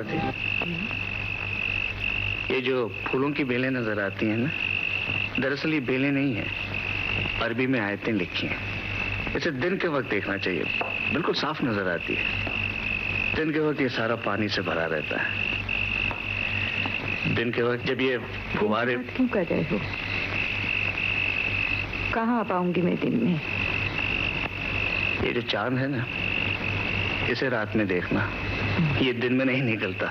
आरती, ये जो फूलों की बेलें नजर आती हैं ना, दरअसल ये बेलें नहीं है, अरबी में आयतें लिखी हैं। इसे दिन के वक्त देखना चाहिए, बिल्कुल साफ नजर आती है। दिन के वक्त ये सारा पानी से भरा रहता है। दिन के वक्त जब ये फुहारे... क्यों कर रहे हो? कहाँ आ पाऊंगी मैं दिन में? ये जो चांद है ना, इसे रात में देखना, ये दिन में नहीं निकलता।